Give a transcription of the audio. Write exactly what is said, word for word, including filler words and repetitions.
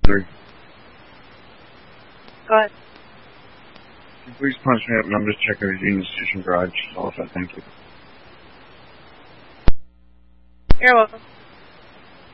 three. Go ahead. Can you please punch me up and I'm just checking the Union Station garage. Also, thank you. You're welcome.